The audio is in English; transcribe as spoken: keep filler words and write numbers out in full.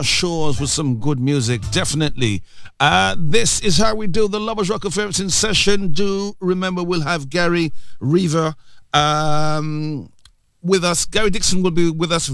shores with some good music, definitely. Uh, this is how we do the Lovers Rock F M in session. Do remember we'll have Gary Reaver um, with us. Gary Dixon will be with us